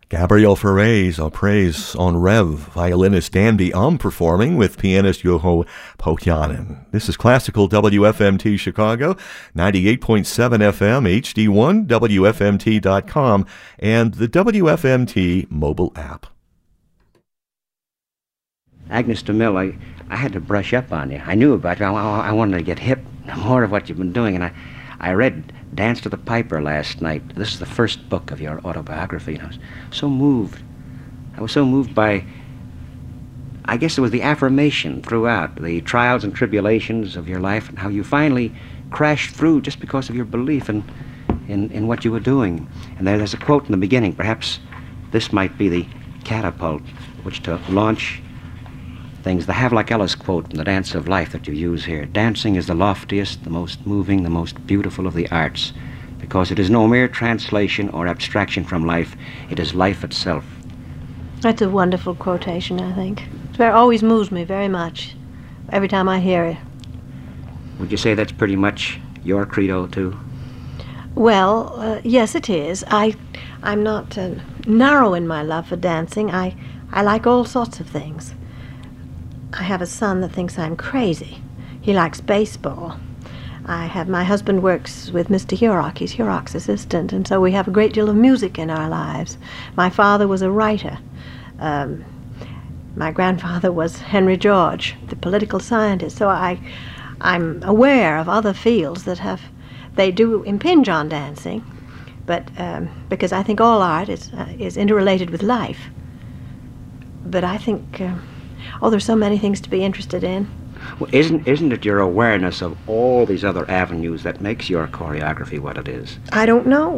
Gabriel Ferray's Praise on Rev, violinist Danby performing with pianist Juho Pohjanen. This is Classical WFMT Chicago, 98.7 FM, HD1, WFMT.com, and the WFMT mobile app. Agnes DeMille, I had to brush up on you. I knew about you. I wanted to get hip more of what you've been doing, and I read Dance to the Piper last night. This is the first book of your autobiography, and I was so moved. I was so moved by, I guess it was the affirmation throughout, the trials and tribulations of your life, and how you finally crashed through just because of your belief in what you were doing. And there's a quote in the beginning. Perhaps this might be the catapult which to launch things. The Havelock Ellis quote from The Dance of Life that you use here. Dancing is the loftiest, the most moving, the most beautiful of the arts, because it is no mere translation or abstraction from life. It is life itself. That's a wonderful quotation, I think. It always moves me very much every time I hear it. Would you say that's pretty much your credo, too? Well, yes, it is. I'm not narrow in my love for dancing. I like all sorts of things. I have a son that thinks I'm crazy. He likes baseball. My husband works with Mr. Hurok. He's Hurok's assistant, and so we have a great deal of music in our lives. My father was a writer. My grandfather was Henry George, the political scientist. So I'm aware of other fields they do impinge on dancing, but because I think all art is interrelated with life. But I think, there's so many things to be interested in. Well, isn't it your awareness of all these other avenues that makes your choreography what it is? I don't know.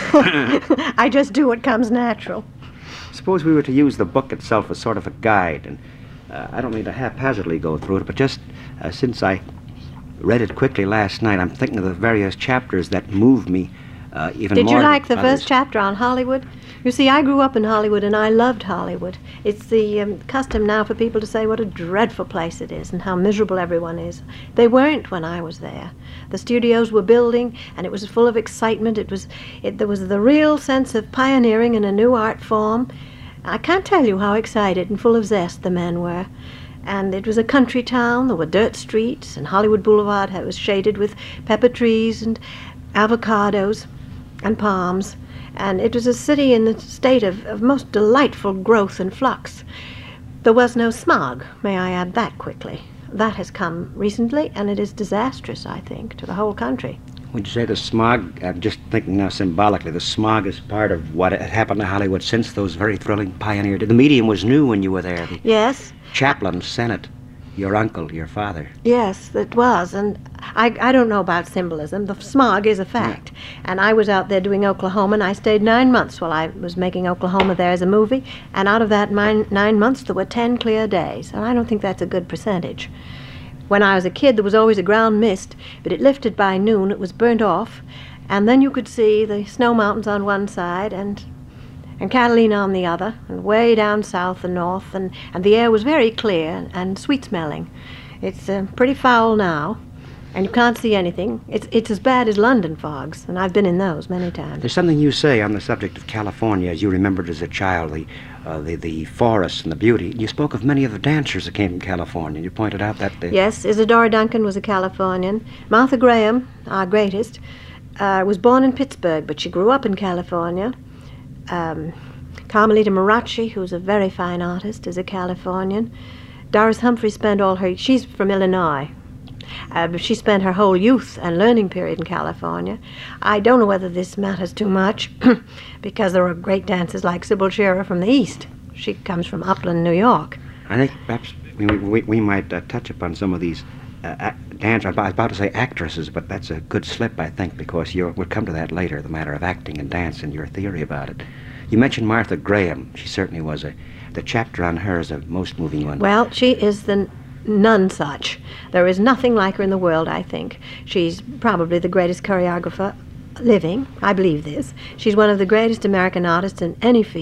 I just do what comes natural. Suppose we were to use the book itself as sort of a guide, and I don't mean to haphazardly go through it, but just since I read it quickly last night, I'm thinking of the various chapters that moved me even more. Did you like the others. first chapter on Hollywood? You see, I grew up in Hollywood, and I loved Hollywood. It's the custom now for people to say what a dreadful place it is and how miserable everyone is. They weren't when I was there. The studios were building, and it was full of excitement. There was the real sense of pioneering in a new art form. I can't tell you how excited and full of zest the men were. And it was a country town. There were dirt streets, and Hollywood Boulevard was shaded with pepper trees and avocados and palms. And it was a city in a state of most delightful growth and flux. There was no smog, may I add that quickly. That has come recently, and it is disastrous, I think, to the whole country. Would you say the smog, I'm just thinking now symbolically, the smog is part of what had happened to Hollywood since those very thrilling pioneers. The medium was new when you were there. Yes. Chaplin, Senate, your uncle, your father. Yes, it was, and I don't know about symbolism. The smog is a fact. Yeah. And I was out there doing Oklahoma, and I stayed 9 months while I was making Oklahoma there as a movie, and out of that 9 months, there were 10 clear days, and I don't think that's a good percentage. When I was a kid, there was always a ground mist, but it lifted by noon, it was burnt off, and then you could see the snow mountains on one side and Catalina on the other, and way down south and north, and the air was very clear and sweet-smelling. It's pretty foul now, and you can't see anything. It's as bad as London fogs, and I've been in those many times. There's something you say on the subject of California, as you remembered as a child, the forests and the beauty. You spoke of many of the dancers that came from California. You pointed out that... Yes, Isadora Duncan was a Californian. Martha Graham, our greatest, was born in Pittsburgh, but she grew up in California. Carmelita Marachi, who's a very fine artist, is a Californian. Doris Humphrey she's from Illinois. She spent her whole youth and learning period in California. I don't know whether this matters too much, because there are great dancers like Sybil Shearer from the East. She comes from Upland, New York. I think perhaps we might touch upon some of these dancers. I was about to say actresses, but that's a good slip, I think, because we'll come to that later, the matter of acting and dance and your theory about it. You mentioned Martha Graham. She certainly was the chapter on her is a most moving one. Well, she is none such. There is nothing like her in the world, I think. She's probably the greatest choreographer living. I believe this. She's one of the greatest American artists in any field.